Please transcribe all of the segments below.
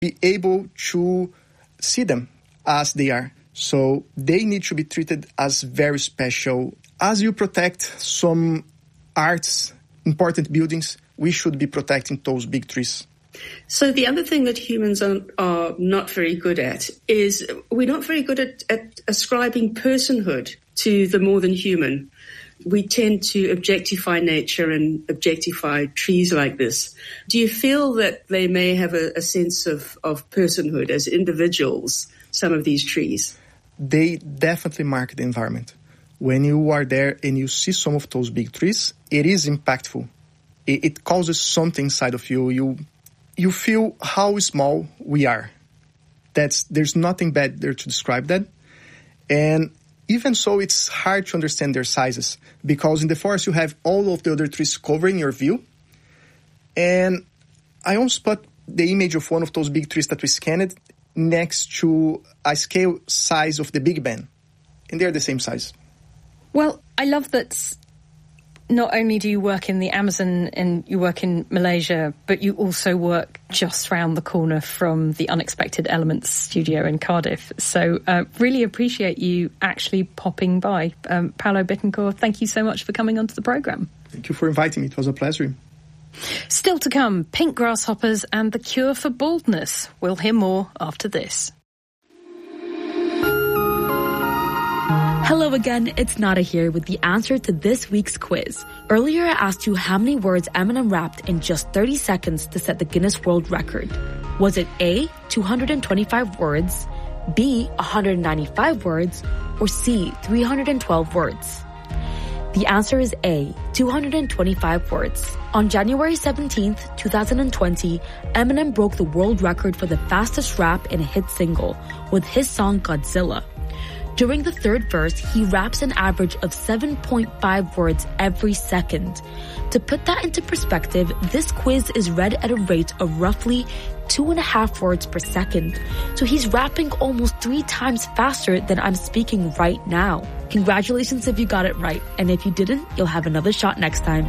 be able to see them as they are. So they need to be treated as very special. As you protect some arts, important buildings, we should be protecting those big trees. So the other thing that humans are not very good at is we're not very good at ascribing personhood to the more than human. We tend to objectify nature and objectify trees like this. Do you feel that they may have a sense of personhood as individuals, some of these trees? They definitely mark the environment. When you are there and you see some of those big trees, it is impactful. It causes something inside of you. You feel how small we are. There's nothing bad there to describe that. And even so, it's hard to understand their sizes, because in the forest you have all of the other trees covering your view. And I almost put the image of one of those big trees that we scanned next to a scale size of the Big Ben. And they're the same size. Well, I love that not only do you work in the Amazon and you work in Malaysia, but you also work just round the corner from the Unexpected Elements studio in Cardiff. So really appreciate you actually popping by. Paulo Bittencourt, thank you so much for coming onto the programme. Thank you for inviting me. It was a pleasure. Still to come, pink grasshoppers and the cure for baldness. We'll hear more after this. Hello again, it's Nada here with the answer to this week's quiz. Earlier I asked you how many words Eminem rapped in just 30 seconds to set the Guinness World Record. Was it A, 225 words, B, 195 words, or C, 312 words? The answer is A, 225 words. On January 17th, 2020, Eminem broke the world record for the fastest rap in a hit single with his song Godzilla. During the third verse, he raps an average of 7.5 words every second. To put that into perspective, this quiz is read at a rate of roughly 2.5 words per second. So he's rapping almost 3 times faster than I'm speaking right now. Congratulations if you got it right, and if you didn't, you'll have another shot next time.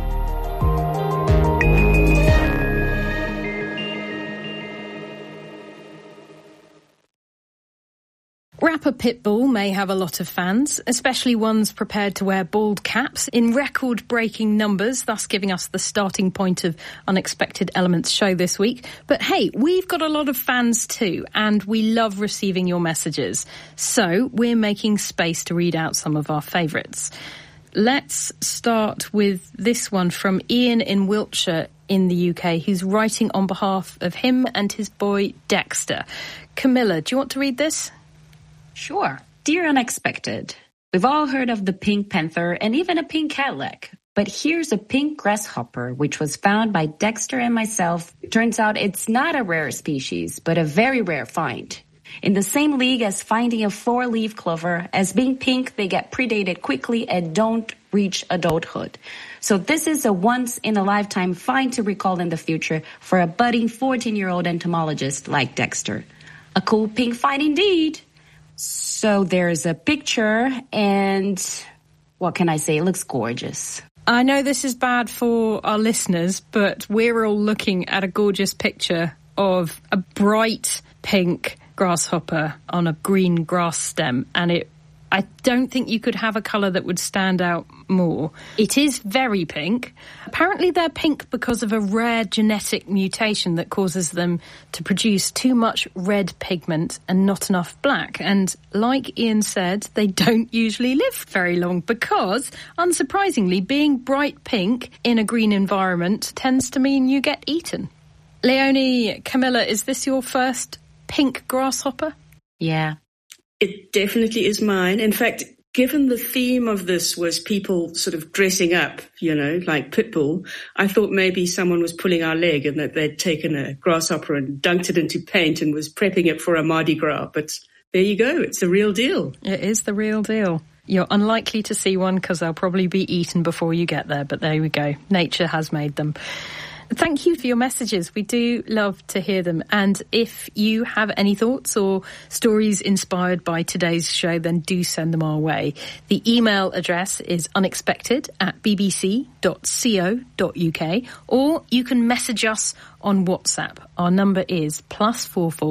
Rapper Pitbull may have a lot of fans, especially ones prepared to wear bald caps in record-breaking numbers, thus giving us the starting point of Unexpected Elements show this week. But hey, we've got a lot of fans too, and we love receiving your messages. So we're making space to read out some of our favourites. Let's start with this one from Ian in Wiltshire in the UK, who's writing on behalf of him and his boy Dexter. Camilla, do you want to read this? Sure. Dear Unexpected, we've all heard of the pink panther and even a pink Cadillac. But here's a pink grasshopper, which was found by Dexter and myself. Turns out it's not a rare species, but a very rare find. In the same league as finding a 4-leaf clover, as being pink, they get predated quickly and don't reach adulthood. So this is a once-in-a-lifetime find to recall in the future for a budding 14-year-old entomologist like Dexter. A cool pink find indeed. So there's a picture, and what can I say? It looks gorgeous. I know this is bad for our listeners, but we're all looking at a gorgeous picture of a bright pink grasshopper on a green grass stem, and I don't think you could have a colour that would stand out more. It is very pink. Apparently they're pink because of a rare genetic mutation that causes them to produce too much red pigment and not enough black. And like Ian said, they don't usually live very long because, unsurprisingly, being bright pink in a green environment tends to mean you get eaten. Leonie, Camilla, is this your first pink grasshopper? Yeah. It definitely is mine. In fact, given the theme of this was people sort of dressing up, like Pitbull, I thought maybe someone was pulling our leg and that they'd taken a grasshopper and dunked it into paint and was prepping it for a Mardi Gras. But there you go. It's the real deal. It is the real deal. You're unlikely to see one because they'll probably be eaten before you get there. But there we go. Nature has made them. Thank you for your messages. We do love to hear them. And if you have any thoughts or stories inspired by today's show, then do send them our way. The email address is unexpected@bbc.co.uk, or you can message us on WhatsApp. Our number is +44